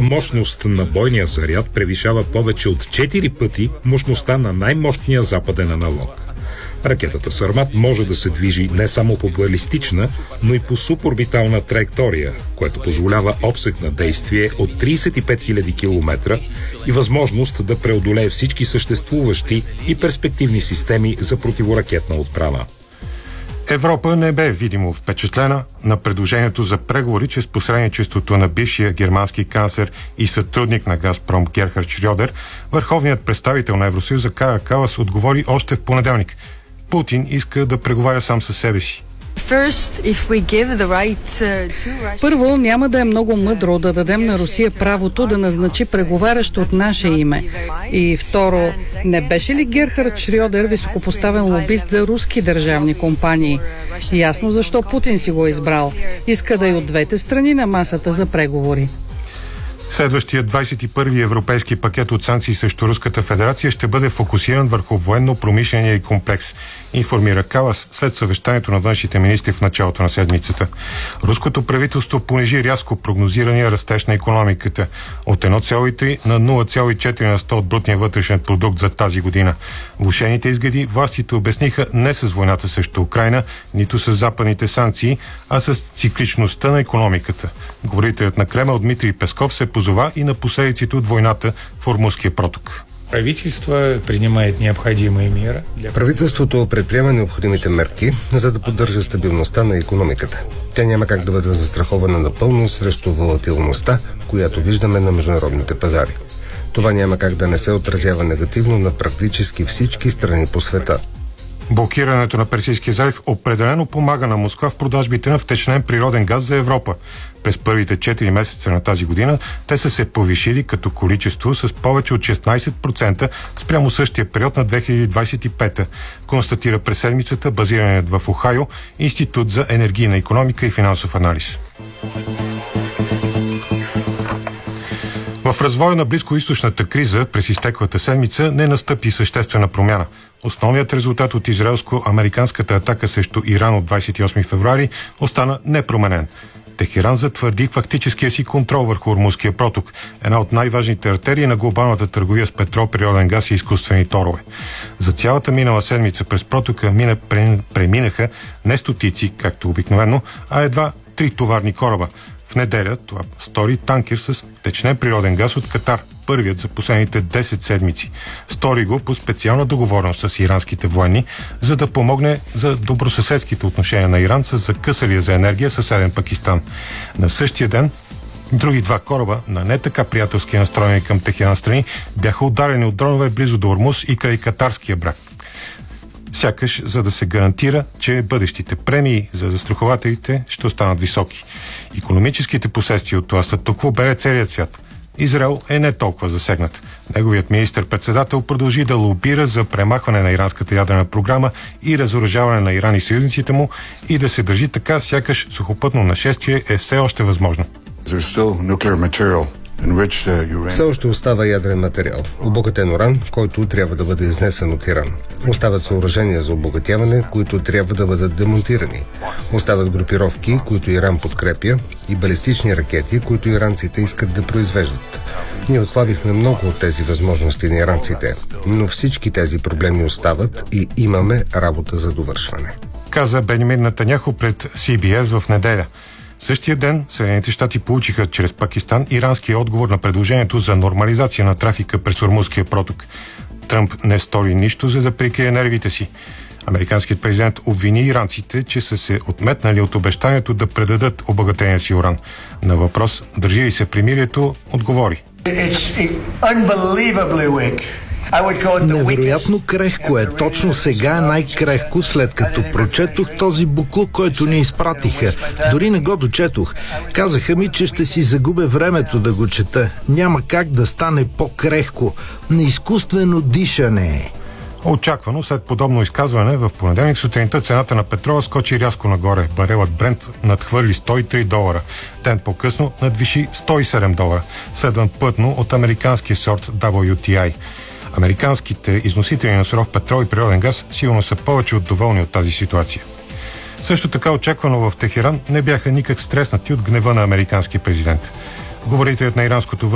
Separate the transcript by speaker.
Speaker 1: мощност на бойния заряд превишава повече от 4 пъти мощността на най-мощния западен аналог. Ракетата Сармат може да се движи не само по балистична, но и по суборбитална траектория, което позволява обсег на действие от 35 000 км и възможност да преодолее всички съществуващи и перспективни системи за противоракетна отбрана.
Speaker 2: Европа не бе видимо впечатлена на предложението за преговори чрез посредничеството на бившия германски канцлер и сътрудник на Газпром Герхард Шрьодер. Върховният представител на Евросъюза Кая Калас отговори още в понеделник. Путин иска да преговаря сам със себе си.
Speaker 3: Първо, няма да е много мъдро да дадем на Русия правото да назначи преговарящ от наше име. И второ, не беше ли Герхард Шрьодер високопоставен лобист за руски държавни компании? Ясно защо Путин си го е избрал. Иска да е от двете страни на масата за преговори.
Speaker 2: Следващият 21-и европейски пакет от санкции срещу Руската федерация ще бъде фокусиран върху военно-промишления комплекс, информира Калас след съвещанието на външните министри в началото на седмицата. Руското правителство понижи рязко прогнозирания растеж на икономиката от 1,3 на 0,4% от брутния вътрешен продукт за тази година. Влошените изгледи властите обясниха не с войната срещу Украйна, нито с западните санкции, а с цикличността на икономиката. Говорителят на Кремъл Дмитрий Песков се позова и на последиците от войната в Ормузския проток.
Speaker 4: Правителството предприема необходимите мерки, за да поддържа стабилността на икономиката. Тя няма как да бъде застрахована напълно срещу волатилността, която виждаме на международните пазари. Това няма как да не се отразява негативно на практически всички страни по света.
Speaker 2: Блокирането на Персийския залив определено помага на Москва в продажбите на втечнен природен газ за Европа. През първите 4 месеца на тази година те са се повишили като количество с повече от 16% спрямо същия период на 2025, констатира през седмицата базираният в Охайо Институт за енергийна икономика и финансов анализ. В развоя на близкоизточната криза през изтеклата седмица не настъпи съществена промяна. Основният резултат от израелско-американската атака срещу Иран от 28 февруари остана непроменен. Техеран затвърди фактическия си контрол върху Ормузския проток, една от най-важните артерии на глобалната търговия с петрол, природен газ и изкуствени торове. За цялата минала седмица през протока преминаха не стотици, както обикновено, а едва 3 товарни кораба. В неделя това стори танкер с течнен природен газ от Катар, първият за последните 10 седмици. Стори го по специална договореност с иранските военни, за да помогне за добросъседските отношения на Иран с закъсалия за енергия съседен Пакистан. На същия ден други 2 кораба на не така приятелски настроени към Техеран страни бяха ударени от дронове близо до Ормуз и край катарския бряг. Сякаш за да се гарантира, че бъдещите премии за застрахователите ще останат високи. Икономическите последствия от това статукво беле целият свят. Израел е не толкова засегнат. Неговият министър-председател продължи да лобира за премахване на иранската ядрена програма и разоръжаване на Иран и съюзниците му и да се държи така, сякаш сухопътно нашествие е все още възможно.
Speaker 4: Все още остава ядрен материал, обогатен уран, който трябва да бъде изнесен от Иран. Остават съоръжения за обогатяване, които трябва да бъдат демонтирани. Остават групировки, които Иран подкрепя, и балистични ракети, които иранците искат да произвеждат. Ние отслабихме много от тези възможности на иранците, но всички тези проблеми остават и имаме работа за довършване.
Speaker 2: Каза Бенямин Нетаняху пред CBS в неделя. Същия ден Съединените щати получиха чрез Пакистан иранския отговор на предложението за нормализация на трафика през Ормузския проток. Тръмп не стори нищо, за да прикрие нервите си. Американският президент обвини иранците, че са се отметнали от обещанието да предадат обогатения си уран. На въпрос държи ли се примирието, отговори.
Speaker 5: Невероятно крехко е. Точно сега е най-крехко, след като прочетох този буклук, който ни изпратиха. Дори не го дочетох. Казаха ми, че ще си загубя времето да го чета. Няма как да стане по-крехко. Неизкуствено дишане е.
Speaker 2: Очаквано след подобно изказване в понеделник сутринта цената на петрола скочи рязко нагоре. Барелът Брент надхвърли $103. Ден по-късно надвиши $107, следван пътно от американския сорт WTI. Американските износители на суров петрол и природен газ сигурно са повече от доволни от тази ситуация. Също така очаквано в Техеран не бяха никак стреснати от гнева на американския президент. Говорителят на иранското